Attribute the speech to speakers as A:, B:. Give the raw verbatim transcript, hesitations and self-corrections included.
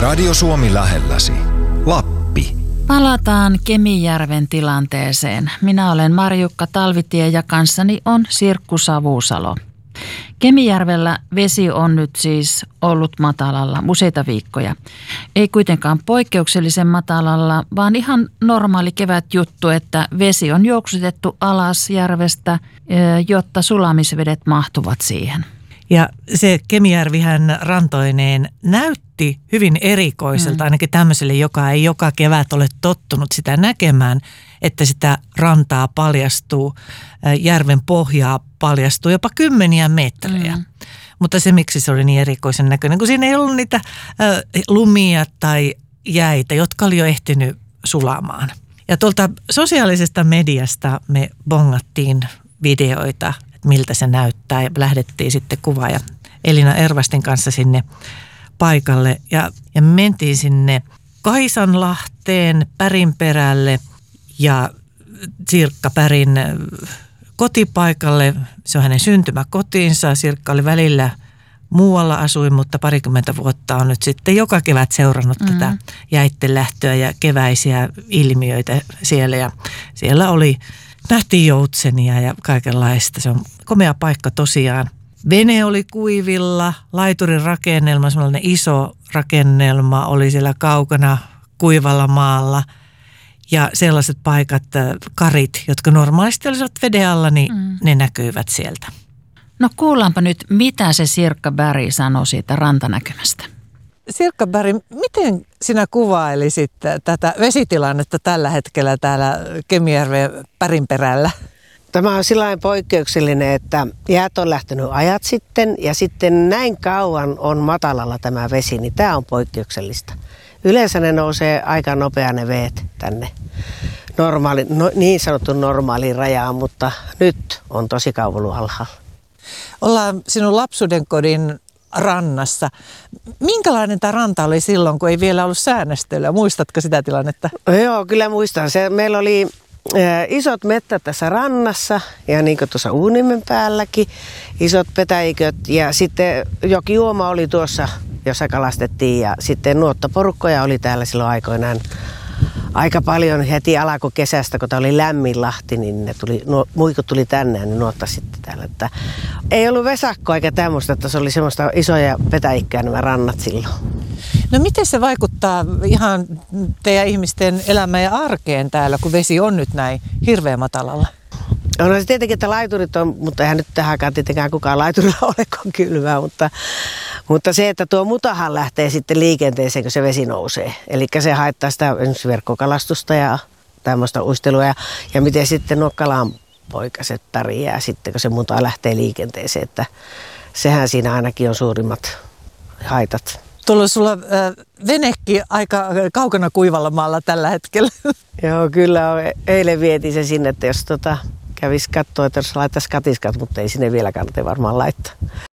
A: Radio Suomi lähelläsi. Lappi.
B: Palataan Kemijärven tilanteeseen. Minä olen Marjukka Talvitie ja kanssani on Sirkku Savusalo. Kemijärvellä vesi on nyt siis ollut matalalla useita viikkoja. Ei kuitenkaan poikkeuksellisen matalalla, vaan ihan normaali kevätjuttu, että vesi on juoksutettu alas järvestä, jotta sulamisvedet mahtuvat siihen.
C: Ja se Kemijärvihän rantoineen näytti hyvin erikoiselta, mm. ainakin tämmöiselle, joka ei joka kevät ole tottunut sitä näkemään, että sitä rantaa paljastuu, järven pohjaa paljastuu jopa kymmeniä metrejä. Mm. Mutta se, miksi se oli niin erikoisen näköinen, kun siinä ei ollut niitä äh, lumia tai jäitä, jotka oli jo ehtinyt sulamaan. Ja tuolta sosiaalisesta mediasta me bongattiin videoita, miltä se näyttää, ja lähdettiin sitten kuvaaja Elina Ervastin kanssa sinne paikalle ja, ja mentiin sinne Kaisanlahteen, Pärinperälle ja Sirkka Pärin kotipaikalle. Se on hänen syntymäkotiinsa. Sirkka oli välillä muualla asuin, mutta parikymmentä vuotta on nyt sitten joka kevät seurannut mm. tätä jäitten lähtöä ja keväisiä ilmiöitä siellä. Ja siellä oli, nähtiin joutsenia ja kaikenlaista. Se on komea paikka tosiaan. Vene oli kuivilla, laiturin rakennelma, sellainen iso rakennelma oli siellä kaukana kuivalla maalla. Ja sellaiset paikat, karit, jotka normaalisti olisivat veden alla, niin mm. ne näkyivät sieltä.
B: No kuullaanpa nyt, mitä se Sirkka Berg sanoi siitä rantanäkymästä.
C: Sirkka Berg, miten sinä kuvailisit tätä vesitilannetta tällä hetkellä täällä Kemijärven Pärinperällä?
D: Tämä on sillain poikkeuksellinen, että jäät on lähtenyt ajat sitten ja sitten näin kauan on matalalla tämä vesi, niin tämä on poikkeuksellista. Yleensä ne nousee aika nopea ne veet tänne normaali, no, niin sanottu normaaliin rajaan, mutta nyt on tosi kauan alhaalla.
C: Ollaan sinun lapsuuden kodin rannassa. Minkälainen tämä ranta oli silloin, kun ei vielä ollut säännöstelyä? Muistatko sitä tilannetta?
D: Joo, kyllä muistan. Se, meillä oli ä, isot mettät tässä rannassa ja niin kuin tuossa Uunimen päälläkin isot petäiköt ja sitten jokijuoma oli tuossa, jossa kalastettiin ja sitten nuottaporukkoja oli täällä silloin aikoinaan aika paljon heti alkukesästä, kun tämä oli lämmin lahti, niin ne tuli, nuo, muikut tuli tänne ja ne nuotta sitten täällä. Että ei ollut vesakkoa eikä tämmöistä, että se oli semmoista isoja petäikköjä nämä rannat silloin.
C: No miten se vaikuttaa ihan teidän ihmisten elämään ja arkeen täällä, kun vesi on nyt näin hirveän matalalla?
D: No se tietenkin, että laiturit on, mutta eihän nyt tähänkään tietenkään kukaan laiturilla ole, kun kylmää, mutta, mutta se, että tuo mutahan lähtee sitten liikenteeseen, kun se vesi nousee. Eli se haittaa sitä esimerkiksi verkkokalastusta ja tämmöistä uistelua ja, ja miten sitten nuo kalanpoikaset pärjää sitten, kun se muta lähtee liikenteeseen, että sehän siinä ainakin on suurimmat haitat.
C: Tuolla on sulla äh, venekin aika kaukana kuivalla maalla tällä hetkellä.
D: Joo, kyllä on. Eilen vietiin se sinne, että jos tota, kävisi katsoa, että jos laittaisi katiskat, mutta ei sinne vielä kannata varmaan laittaa.